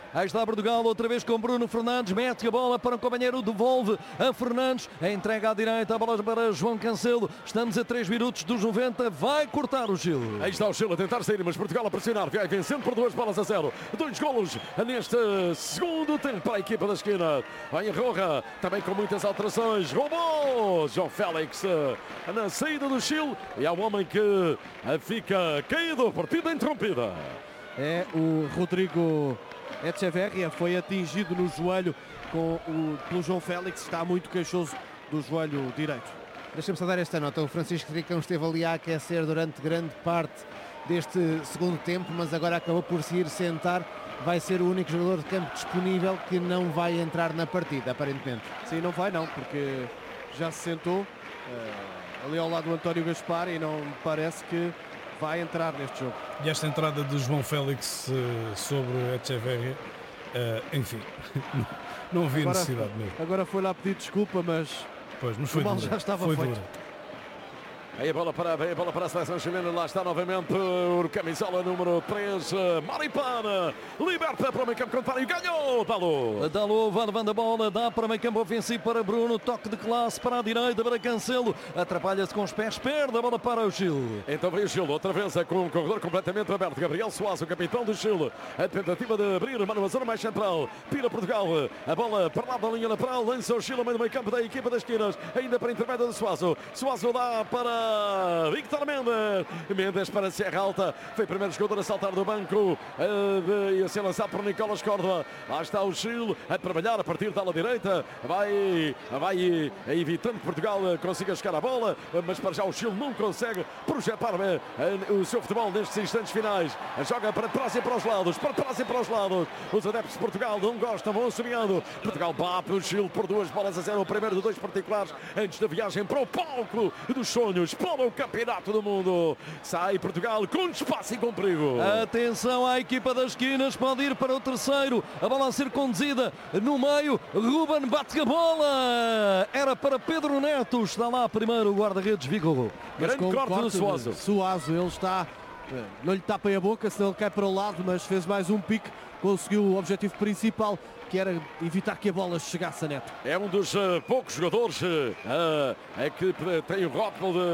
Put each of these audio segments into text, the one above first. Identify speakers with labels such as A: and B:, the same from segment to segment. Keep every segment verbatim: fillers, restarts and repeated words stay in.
A: Aí está Portugal, outra vez com Bruno Fernandes, mete a bola para o companheiro, devolve a Fernandes, a entrega à direita, a bola para João Cancelo. Estamos a três minutos dos noventa, vai cortar o Chile.
B: Aí está o Chile a tentar sair, mas Portugal a pressionar, vai vencendo por duas bolas a zero. Dois golos neste segundo tempo para a equipa da esquina. Vai em Roja, também com muitas alterações. Roubou João Félix na saída do Chile e é o homem que fica caído, partida interrompida.
C: É o Rodrigo Echeverria, foi atingido no joelho com o, pelo João Félix, está muito queixoso do joelho direito.
D: Deixa-me só dar esta nota, o Francisco Tricão esteve ali a aquecer durante grande parte deste segundo tempo, mas agora acabou por se ir sentar, vai ser o único jogador de campo disponível que não vai entrar na partida, aparentemente.
C: Sim, não vai não, porque já se sentou uh, ali ao lado do António Gaspar e não me parece que vai entrar neste jogo.
E: E esta entrada de João Félix uh, sobre Echeverria, uh, enfim, não havia
C: agora,
E: necessidade mesmo.
C: Agora foi lá pedir desculpa, mas,
E: pois, mas foi
C: o mal
E: dura,
C: já estava
E: foi
C: feito.
E: Dura.
B: Aí a bola para, a bola para a seleção chilena, lá está novamente o camisola número três, Maripana, liberta para o meio campo, contra e ganhou, Dalot.
A: Dalot vai levando a bola, dá para o meio campo ofensivo para Bruno, toque de classe para a direita, para Cancelo, atrapalha-se com os pés, perde a bola para o Chile.
B: Então veio o Chile, outra vez com um corredor completamente aberto, Gabriel Soares, o capitão do Chile, a tentativa de abrir uma zona mais central, tira Portugal, a bola para lá da linha lateral, lança o Chile, meio do meio campo da equipa das esquinas, ainda para a intermédio de Suazo, Suazo dá para Victor Mendes, Mendes para Serra Alta, foi o primeiro jogador a saltar do banco e a ser lançado por Nicolas Córdoba. Lá está o Chile a trabalhar a partir da ala direita, vai, vai evitando que Portugal consiga chegar à bola, mas para já o Chile não consegue projetar o seu futebol nestes instantes finais. Joga para trás e para os lados, para trás e para os lados. Os adeptos de Portugal não gostam, vão assobiando. Portugal bate o Chile por duas bolas a zero, o primeiro de dois particulares antes da viagem para o palco dos sonhos, para o Campeonato do Mundo. Sai Portugal com espaço e com perigo.
A: Atenção à equipa das esquinas, pode ir para o terceiro, a bola a ser conduzida no meio, Ruben bate a bola, era para Pedro Neto, está lá primeiro o guarda-redes Vigo.
B: Grande
C: com
B: corte do Suazo.
C: Suazo, ele está, não lhe tapem a boca, senão ele cai para o lado, mas fez mais um pique, conseguiu o objetivo principal, que era evitar que a bola chegasse a Neto.
B: É um dos uh, poucos jogadores uh, uh, que tem o rótulo de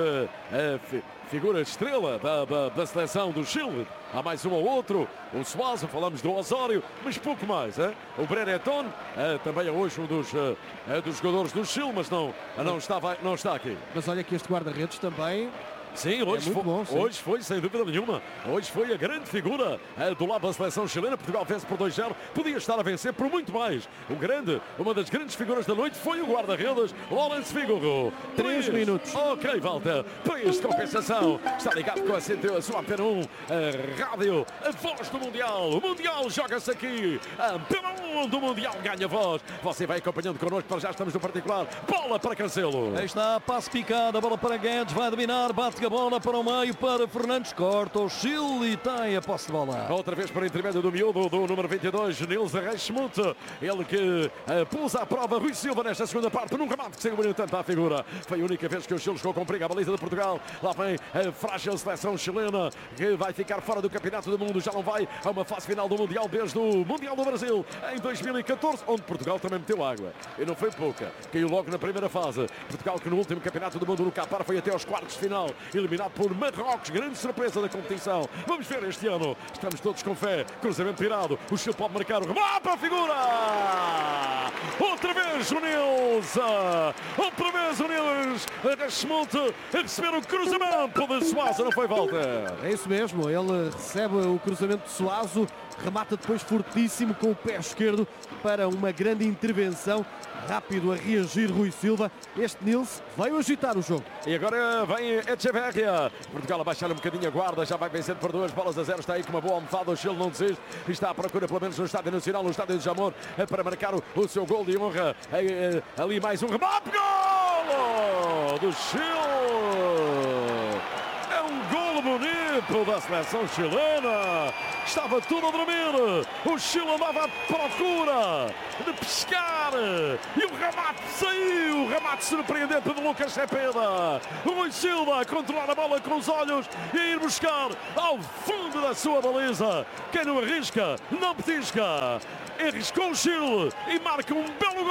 B: uh, figura estrela da, da, da seleção do Chile. Há mais um ou outro, o Suazo, falamos do Osório, mas pouco mais. Hein? O Brereton uh, também é hoje um dos, uh, uh, dos jogadores do Chile, mas não, não, está, não está aqui.
C: Mas olha que este guarda-redes também...
B: Sim, hoje,
C: é
B: foi,
C: bom, sim.
B: hoje foi, sem dúvida nenhuma. Hoje foi a grande figura é, do lado da seleção chilena. Portugal vence por dois a zero. Podia estar a vencer por muito mais. O grande, uma das grandes figuras da noite foi o guarda-redes Lawrence Figo.
C: Três minutos.
B: Ok, volta. Três de compensação. Está ligado com a C T, a sua Antena um, a rádio, a voz do Mundial. O Mundial joga-se aqui. A Antena um do Mundial ganha voz. Você vai acompanhando connosco, para já estamos no particular. Bola para Cancelo.
A: Aí está, passe picado, a bola para Guedes, vai dominar, bate a bola para o meio, para Fernandes, corta o Chile e tem a posse de bola.
B: Outra vez para o intermédio do miúdo, do número vinte e dois, Nils Reichmuth, ele que uh, pôs à prova Rui Silva nesta segunda parte, nunca mais que saiu bonito tanto à figura. Foi a única vez que o Chile chegou com perigo à baliza de Portugal. Lá vem a frágil seleção chilena, que vai ficar fora do Campeonato do Mundo, já não vai a uma fase final do Mundial desde o Mundial do Brasil, em dois mil e catorze, onde Portugal também meteu água. E não foi pouca, caiu logo na primeira fase. Portugal que no último Campeonato do Mundo no Qatar foi até aos quartos de final, eliminado por Marrocos, grande surpresa da competição. Vamos ver este ano, estamos todos com fé. Cruzamento tirado, o Chile pode marcar o remate para a figura. Outra vez o Nils, outra vez o Nils Reichmuth a receber o cruzamento de Suazo, não foi volta.
C: É isso mesmo, ele recebe o cruzamento de Suazo, remata depois fortíssimo com o pé esquerdo para uma grande intervenção. Rápido a reagir Rui Silva. Este Nils veio agitar o jogo.
B: E agora vem Echeverria. Portugal a baixar um bocadinho a guarda, já vai vencendo por duas bolas a zero. Está aí com uma boa almofada, o Chile não desiste. Está à procura pelo menos no Estádio Nacional, no Estádio de Jamor, para marcar o, o seu gol de honra. Ali mais um remate, gol do Chile. É um gol bonito da seleção chilena. estava tudo a dormir. O Chile andava à procura de pescar e o remate saiu. O remate surpreendente de Lucas Cepeda. O Rui Silva a controlar a bola com os olhos e a ir buscar ao fundo da sua baliza. Quem não arrisca, não petisca. Arriscou o Chile e marca um belo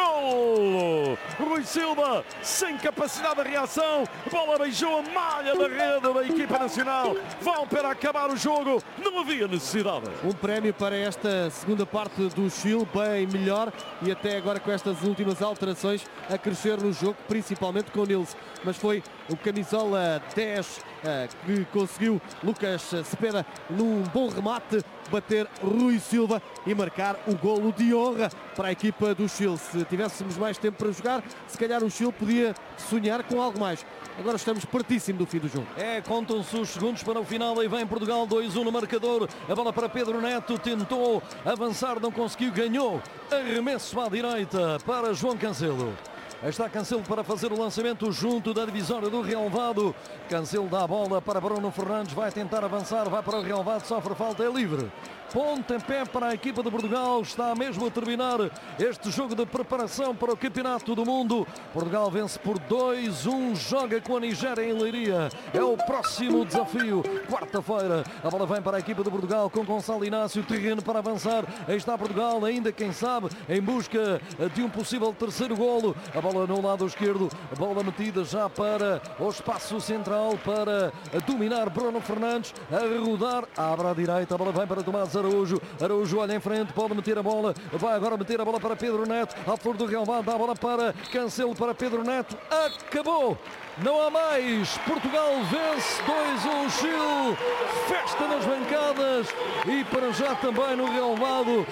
B: gol. Rui Silva sem capacidade de reação. A bola beijou a malha da rede da equipa nacional. Vão para acabar o jogo. Não havia necessidade.
C: Um prémio para esta segunda parte do Chile, bem melhor, e até agora com estas últimas alterações a crescer no jogo, principalmente com o Nils. Mas foi o camisola dez uh, que conseguiu Lucas Cepeda num bom remate bater Rui Silva e marcar o golo de honra para a equipa do Chile. Se tivéssemos mais tempo para jogar, se calhar o Chile podia sonhar com algo mais. Agora estamos pertíssimo do fim do jogo.
A: É, contam-se os segundos para o final e vem Portugal dois a um no marcador. A bola para Pedro Neto, tentou avançar, não conseguiu, ganhou. Arremesso à direita para João Cancelo. Está Cancelo para fazer o lançamento junto da divisória do relvado. Cancelo dá a bola para Bruno Fernandes, vai tentar avançar, vai para o relvado, sofre falta, é livre. Pontapé para a equipa de Portugal, está mesmo a terminar este jogo de preparação para o Campeonato do Mundo. Portugal vence por dois a um, joga com a Nigéria em Leiria. É o próximo desafio, quarta-feira. A bola vem para a equipa de Portugal com Gonçalo Inácio, terreno para avançar. Aí está Portugal, ainda quem sabe, em busca de um possível terceiro golo. A bola no lado esquerdo, a bola metida já para o espaço central para dominar Bruno Fernandes, a rodar, abre à direita, a bola vem para Tomás Araújo, Araújo olha em frente, pode meter a bola, vai agora meter a bola para Pedro Neto, ao flor do relvado, dá a bola para Cancelo, para Pedro Neto, acabou! Não há mais, Portugal vence dois a um Chile, festa nas bancadas e para já também no relvado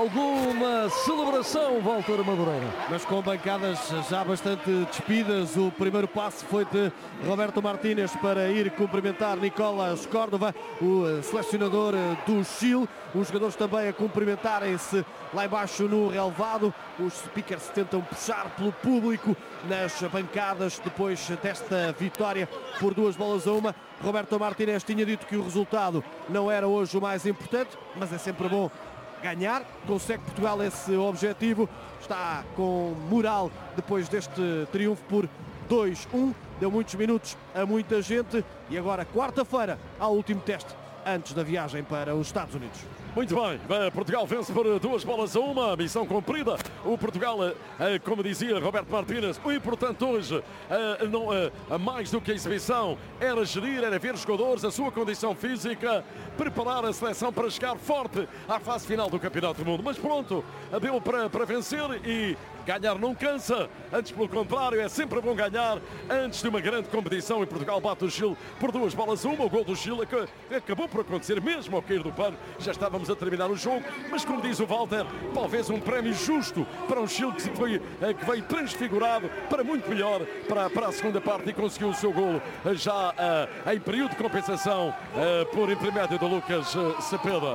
A: alguma celebração, Walter Madureira.
C: Mas com bancadas já bastante despidas, o primeiro passo foi de Roberto Martínez para ir cumprimentar Nicolás Córdoba, o selecionador do Chile. Os jogadores também a cumprimentarem-se lá embaixo no relvado. Os speakers tentam puxar pelo público nas bancadas depois desta vitória por duas bolas a uma. Roberto Martínez tinha dito que o resultado não era hoje o mais importante, mas é sempre bom ganhar. Consegue Portugal esse objetivo. Está com moral depois deste triunfo por dois a um. Deu muitos minutos a muita gente e agora quarta-feira há o último teste antes da viagem para os Estados Unidos.
B: Muito bem, Portugal vence por duas bolas a uma, missão cumprida. O Portugal, como dizia Roberto Martínez, o importante hoje, não, mais do que a exibição, era gerir, era ver os jogadores, a sua condição física, preparar a seleção para chegar forte à fase final do Campeonato do Mundo. Mas pronto, deu para, para vencer e ganhar não cansa, antes pelo contrário, é sempre bom ganhar antes de uma grande competição. E Portugal bate o Chile por duas bolas a uma. O gol do Chile que acabou por acontecer mesmo ao cair do pano. Já estávamos a terminar o jogo, mas como diz o Walter, talvez um prémio justo para um Chile que, foi, que veio transfigurado para muito melhor para, para a segunda parte e conseguiu o seu golo já uh, em período de compensação uh, por intermédio do Lucas uh, Cepeda.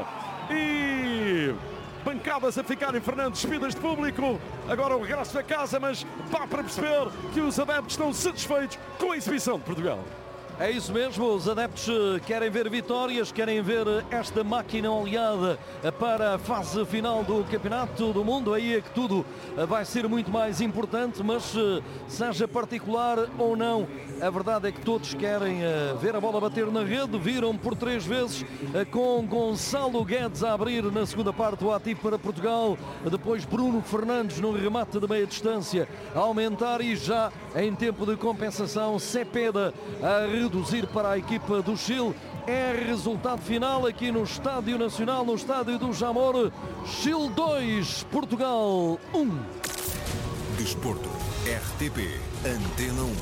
B: E bancadas a ficarem, Fernando, despidas de público. Agora o regresso a casa, mas dá para perceber que os adeptos estão satisfeitos com a exibição de Portugal.
A: É isso mesmo, os adeptos querem ver vitórias, querem ver esta máquina oleada para a fase final do Campeonato do Mundo. Aí é que tudo vai ser muito mais importante, mas seja particular ou não, a verdade é que todos querem ver a bola bater na rede. Viram por três vezes com Gonçalo Guedes a abrir na segunda parte o ativo para Portugal, depois Bruno Fernandes no remate de meia distância a aumentar e já em tempo de compensação Cepeda a reduzir para a equipa do Chile. É resultado final aqui no Estádio Nacional, no Estádio do Jamor. Chile dois, Portugal um.
F: Desporto, R T P, Antena um.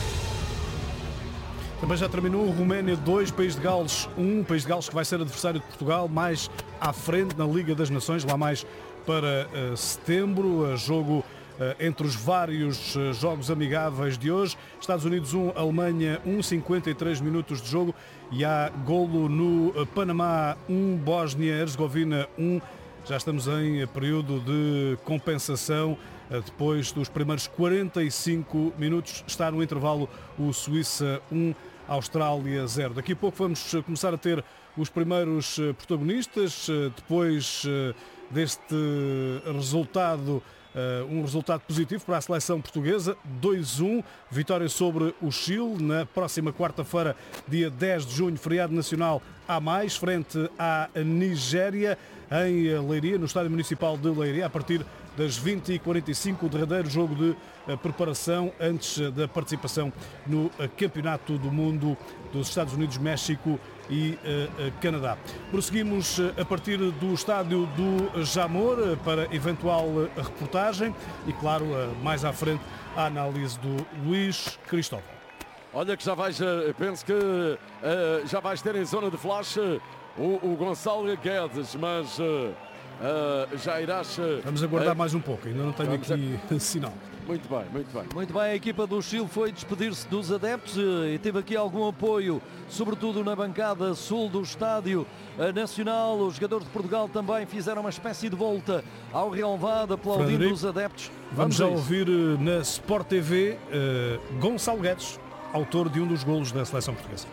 E: Também já terminou o Roménia dois, País de Gales um. País de Gales que vai ser adversário de Portugal mais à frente na Liga das Nações, lá mais para uh, setembro. Uh, jogo entre os vários jogos amigáveis de hoje. Estados Unidos um, Alemanha um, cinquenta e três minutos de jogo e há golo no Panamá um, Bósnia-Herzegovina um. Já estamos em período de compensação. Depois dos primeiros quarenta e cinco minutos está no intervalo o Suíça um, Austrália zero. Daqui a pouco vamos começar a ter os primeiros protagonistas, depois deste resultado, um resultado positivo para a seleção portuguesa, dois a um, vitória sobre o Chile, na próxima quarta-feira, dia dez de junho, feriado nacional a mais, frente à Nigéria, em Leiria, no Estádio Municipal de Leiria, a partir das vinte e quarenta e cinco, o derradeiro jogo de preparação antes da participação no Campeonato do Mundo dos Estados Unidos, México e uh, Canadá. Prosseguimos a partir do estádio do Jamor para eventual reportagem e, claro, mais à frente, a análise do Luís Cristóvão.
B: Olha que já vais, penso que uh, já vais ter em zona de flash uh, o, o Gonçalo Guedes, mas uh, uh, já irás... Uh,
E: Vamos aguardar
B: uh,
E: mais um pouco, ainda não tenho aqui a... sinal.
B: Muito bem, muito bem.
A: Muito bem, a equipa do Chile foi despedir-se dos adeptos e teve aqui algum apoio, sobretudo na bancada sul do Estádio Nacional. Os jogadores de Portugal também fizeram uma espécie de volta ao relvado, aplaudindo Frederico, os adeptos.
E: Vamos, vamos já ouvir na Sport T V uh, Gonçalo Guedes, autor de um dos golos da seleção portuguesa.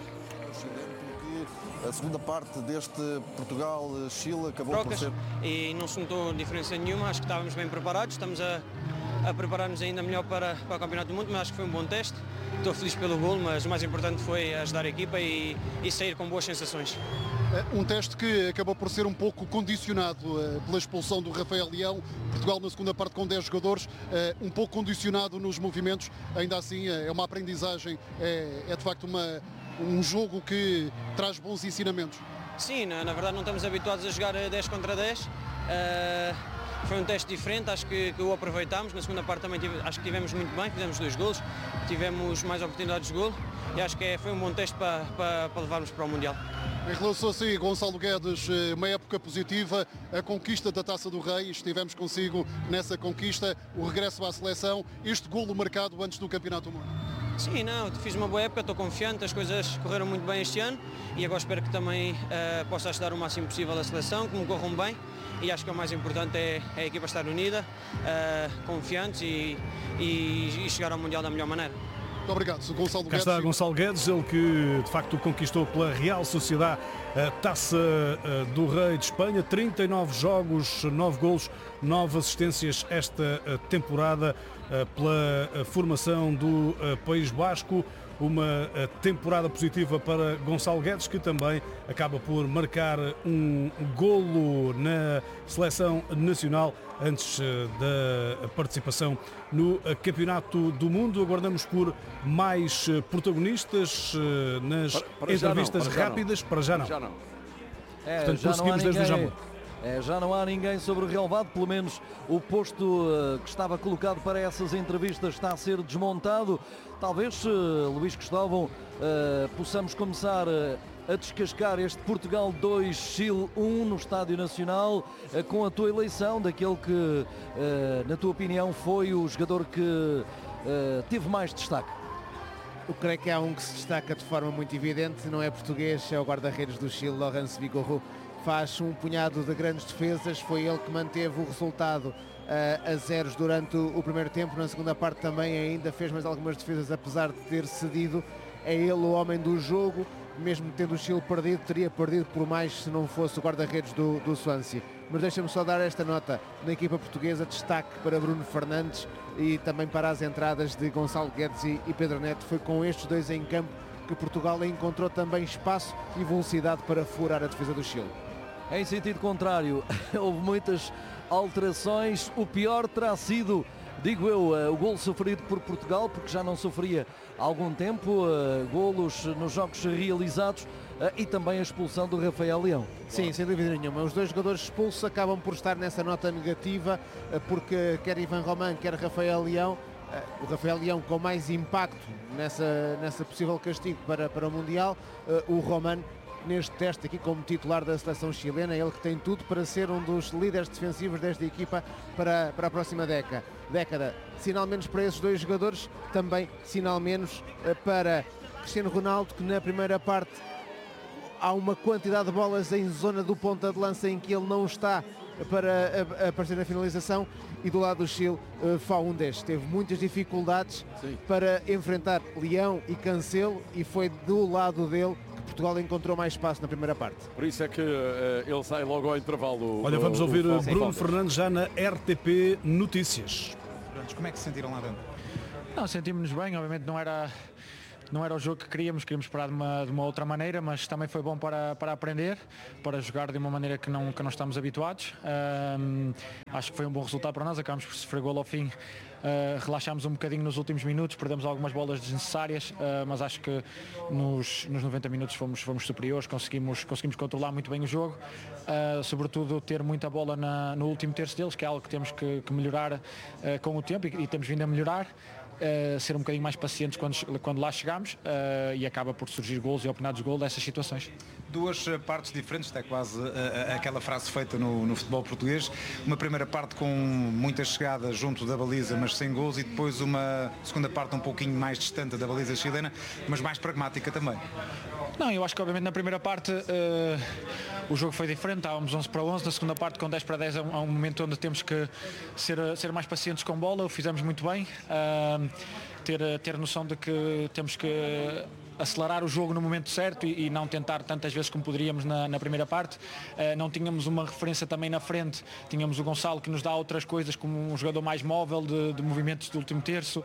G: A segunda parte deste Portugal-Chile acabou
H: Trocas,
G: por ser...
H: E não se notou diferença nenhuma, acho que estávamos bem preparados, estamos a, a preparar-nos ainda melhor para, para o Campeonato do Mundo, mas acho que foi um bom teste. Estou feliz pelo golo, mas o mais importante foi ajudar a equipa e, e sair com boas sensações.
I: Um teste que acabou por ser um pouco condicionado uh, pela expulsão do Rafael Leão. Portugal na segunda parte com dez jogadores, uh, um pouco condicionado nos movimentos. Ainda assim, uh, é uma aprendizagem, é, é de facto uma, um jogo que traz bons ensinamentos.
H: Sim, na, na verdade não estamos habituados a jogar dez contra dez. Uh, foi um teste diferente, acho que, que o aproveitámos. Na segunda parte também tive, acho que tivemos muito bem, fizemos dois golos, tivemos mais oportunidades de golo e acho que é, foi um bom teste para, para, para levarmos para o Mundial.
I: Em relação a si, Gonçalo Guedes, uma época positiva, a conquista da Taça do Rei, estivemos consigo nessa conquista, o regresso à seleção, este golo marcado antes do Campeonato do Mundo.
H: Sim, não, fiz uma boa época, estou confiante, as coisas correram muito bem este ano e agora espero que também uh, possa ajudar o máximo possível a seleção, que me corram bem e acho que o mais importante é, é a equipa estar unida, uh, confiantes e, e, e chegar ao Mundial da melhor maneira.
I: Muito obrigado, Gonçalo
E: Cá
I: Guedes.
E: está Gonçalo Guedes, ele que de facto conquistou pela Real Sociedade a Taça do Rei de Espanha, trinta e nove jogos, nove golos, nove assistências esta temporada pela formação do País Basco. Uma temporada positiva para Gonçalo Guedes, que também acaba por marcar um golo na seleção nacional antes da participação no Campeonato do Mundo. Aguardamos por mais protagonistas nas para, para entrevistas
B: já não, para
E: rápidas. Para já não.
B: Já não.
A: É,
E: Portanto,
A: já
E: prosseguimos
A: não
E: desde o Jamor.
A: É, já não há ninguém sobre o relvado, pelo menos o posto uh, que estava colocado para essas entrevistas está a ser desmontado. Talvez, uh, Luís Cristóvão, uh, possamos começar uh, a descascar este Portugal dois, Chile um no Estádio Nacional, uh, com a tua eleição daquele que, uh, na tua opinião, foi o jogador que uh, teve mais destaque.
D: Eu creio que há um que se destaca de forma muito evidente, não é português, é o guarda-redes do Chile, Laurence Vigorro. Faz um punhado de grandes defesas, foi ele que manteve o resultado uh, a zeros durante o, o primeiro tempo, na segunda parte também ainda fez mais algumas defesas, apesar de ter cedido. É ele o homem do jogo, mesmo tendo o Chile perdido, teria perdido por mais se não fosse o guarda-redes do, do Swansea. Mas deixa-me só dar esta nota na equipa portuguesa, destaque para Bruno Fernandes e também para as entradas de Gonçalo Guedes e, e Pedro Neto. Foi com estes dois em campo que Portugal encontrou também espaço e velocidade para furar a defesa do Chile.
A: Em sentido contrário, houve muitas alterações. O pior terá sido, digo eu, o golo sofrido por Portugal, porque já não sofria há algum tempo, golos nos jogos realizados, e também a expulsão do Rafael Leão.
D: Sim, sem dúvida nenhuma. Os dois jogadores expulsos acabam por estar nessa nota negativa, porque quer Ivan Roman, quer Rafael Leão, o Rafael Leão com mais impacto nessa, nessa possível castigo para, para o Mundial, o Roman neste teste aqui como titular da seleção chilena, ele que tem tudo para ser um dos líderes defensivos desta equipa para, para a próxima década. década. Sinal menos para esses dois jogadores, também sinal menos para Cristiano Ronaldo, que na primeira parte há uma quantidade de bolas em zona do ponta de lança em que ele não está para aparecer na finalização, e do lado do Chile, Faúndes teve muitas dificuldades Sim. para enfrentar Leão e Cancelo, e foi do lado dele que Portugal encontrou mais espaço na primeira parte.
B: Por isso é que uh, ele sai logo ao intervalo.
E: Olha, vamos
B: uh,
E: ouvir
B: o
E: Bruno Fernandes já na R T P Notícias.
J: Como é que se sentiram lá dentro?
K: Não, sentimos-nos bem, obviamente não era... Não era o jogo que queríamos, queríamos esperar de uma, de uma outra maneira, mas também foi bom para, para aprender, para jogar de uma maneira que não, que não estamos habituados. Um, acho que foi um bom resultado para nós, acabamos por sofrer golo ao fim, uh, relaxámos um bocadinho nos últimos minutos, perdemos algumas bolas desnecessárias, uh, mas acho que nos, nos noventa minutos fomos, fomos superiores, conseguimos, conseguimos controlar muito bem o jogo, uh, sobretudo ter muita bola na, no último terço deles, que é algo que temos que, que melhorar uh, com o tempo e, e temos vindo a melhorar. Uh, ser um bocadinho mais pacientes quando, quando lá chegamos uh, e acaba por surgir golos e oportunidades de gol dessas situações.
J: Duas partes diferentes, é quase uh, aquela frase feita no, no futebol português. Uma primeira parte com muita chegada junto da baliza, mas sem gols, e depois uma segunda parte um pouquinho mais distante da baliza chilena, mas mais pragmática também.
K: Não, eu acho que obviamente na primeira parte uh, o jogo foi diferente, estávamos onze para onze, na segunda parte com dez para dez há um, há um momento onde temos que ser, ser mais pacientes com bola, o fizemos muito bem, uh, ter, ter noção de que temos que acelerar o jogo no momento certo e, e não tentar tantas vezes como poderíamos na, na primeira parte. Uh, não tínhamos uma referência também na frente, tínhamos o Gonçalo que nos dá outras coisas, como um jogador mais móvel de, de movimentos do último terço,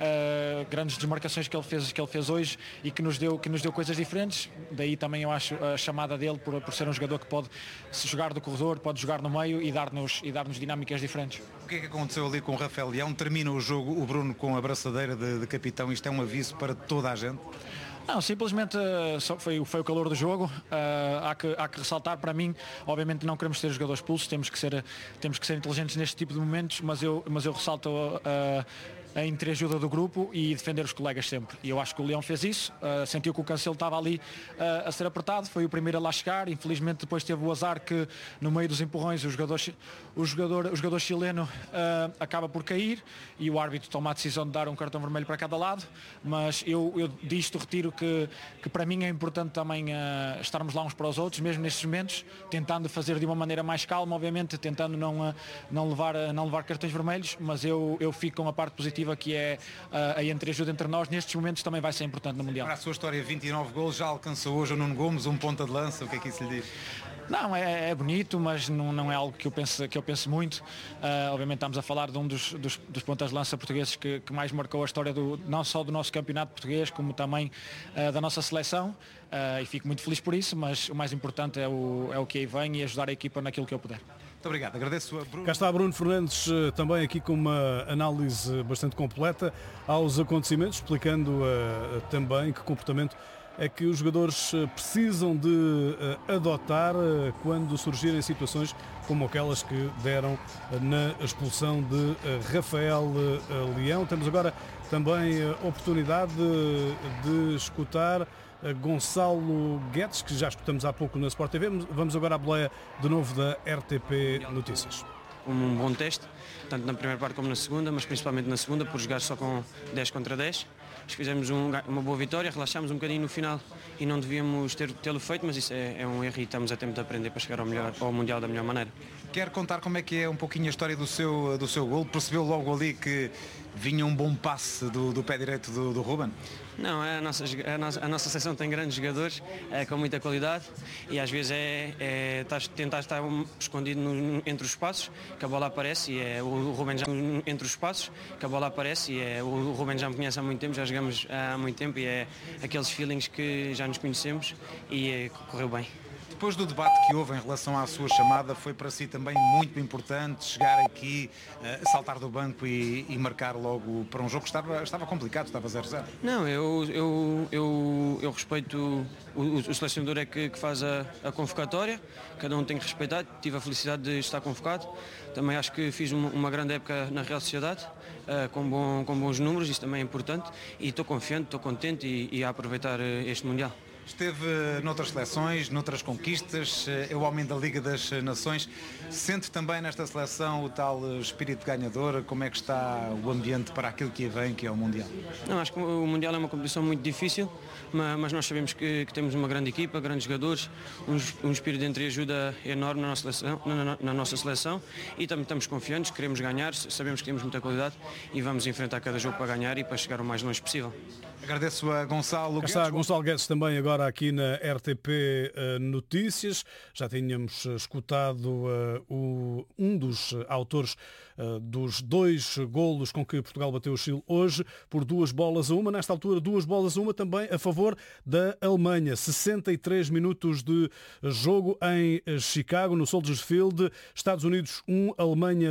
K: uh, grandes desmarcações que ele fez, que ele fez hoje e que nos deu, que nos deu coisas diferentes. Daí também eu acho a chamada dele por, por ser um jogador que pode se jogar do corredor, pode jogar no meio e dar-nos, e dar-nos dinâmicas diferentes.
J: O que é que aconteceu ali com o Rafael Leão? Termina o jogo o Bruno com a braçadeira de, de capitão, isto é um aviso para toda a gente?
K: Não, simplesmente uh, só foi, foi o calor do jogo, uh, há, que, há que ressaltar para mim, obviamente não queremos ter jogadores expulsos, temos que ser, temos que ser inteligentes neste tipo de momentos, mas eu, mas eu ressalto uh, a entreajuda do grupo e defender os colegas sempre. E eu acho que o Leão fez isso, uh, sentiu que o Cancelo estava ali uh, a ser apertado, foi o primeiro a lá chegar, infelizmente depois teve o azar que no meio dos empurrões o jogador, o jogador, o jogador chileno uh, acaba por cair e o árbitro toma a decisão de dar um cartão vermelho para cada lado, mas eu, eu disto retiro que, que para mim é importante também uh, estarmos lá uns para os outros, mesmo nestes momentos, tentando fazer de uma maneira mais calma, obviamente, tentando não, uh, não, levar, uh, não levar cartões vermelhos, mas eu, eu fico com a parte positiva que é uh, a entreajuda entre nós, nestes momentos também vai ser importante no Mundial.
J: Para a sua história, vinte e nove golos, já alcançou hoje o Nuno Gomes, um ponta de lança, o que é que isso lhe diz?
K: Não, é, é bonito, mas não, não é algo que eu penso, que eu penso muito. Uh, obviamente estamos a falar de um dos, dos, dos pontas de lança portugueses que, que mais marcou a história do, não só do nosso campeonato português, como também uh, da nossa seleção. Uh, e fico muito feliz por isso, mas o mais importante é o, é o que aí vem e ajudar a equipa naquilo que eu puder.
J: Muito obrigado, agradeço a Bruno.
E: Cá está Bruno Fernandes também aqui com uma análise bastante completa aos acontecimentos, explicando uh, também que comportamento é que os jogadores precisam de uh, adotar uh, quando surgirem situações como aquelas que deram uh, na expulsão de uh, Rafael uh, Leão. Temos agora também a uh, oportunidade de, de escutar Gonçalo Guedes, que já escutamos há pouco na Sport T V. Vamos agora à boleia de novo da R T P Notícias.
H: Um bom teste, tanto na primeira parte como na segunda, mas principalmente na segunda, por jogar só com dez contra dez. Acho que fizemos um, uma boa vitória, relaxámos um bocadinho no final e não devíamos ter, tê-lo feito, mas isso é, é um erro e estamos a tempo de aprender para chegar ao, melhor, ao Mundial da melhor maneira.
J: Quer contar como é que é um pouquinho a história do seu, do seu gol? Percebeu logo ali que vinha um bom passe do, do pé direito do, do Ruben?
H: Não, a nossa, a nossa, a nossa seleção tem grandes jogadores é, com muita qualidade e às vezes é, é tentar estar escondido no, entre os espaços, que a bola aparece e é o Ruben já entre os espaços, que a bola aparece e é o Ruben já me conhece há muito tempo, já jogamos há muito tempo e é aqueles feelings que já nos conhecemos e é, correu bem.
J: Depois do debate que houve em relação à sua chamada, foi para si também muito importante chegar aqui, uh, saltar do banco e, e marcar logo para um jogo que estava, estava complicado, estava zero a zero.
H: Não, eu, eu, eu, eu respeito, o, o selecionador é que, que faz a, a convocatória, cada um tem que respeitar, tive a felicidade de estar convocado, também acho que fiz uma, uma grande época na Real Sociedade, uh, com, bom, com bons números, isso também é importante, e estou confiante, estou contente e, e a aproveitar este Mundial.
J: Esteve noutras seleções, noutras conquistas, é o homem da Liga das Nações. Sente também nesta seleção o tal espírito ganhador? Como é que está o ambiente para aquilo que vem, que é o Mundial?
H: Não, acho que o Mundial é uma competição muito difícil, mas nós sabemos que, que temos uma grande equipa, grandes jogadores, um, um espírito de entreajuda enorme na nossa seleção, na, na nossa seleção e também estamos confiantes, queremos ganhar, sabemos que temos muita qualidade e vamos enfrentar cada jogo para ganhar e para chegar o mais longe possível.
J: Agradeço a Gonçalo Guedes.
E: Está Gonçalo Guedes também agora agora aqui na R T P uh, Notícias. Já tínhamos uh, escutado uh, o, um dos uh, autores uh, dos dois golos com que Portugal bateu o Chile hoje, por duas bolas a uma. Nesta altura, duas bolas a uma também a favor da Alemanha. sessenta e três minutos de jogo em Chicago, no Soldier Field. Estados Unidos um, Alemanha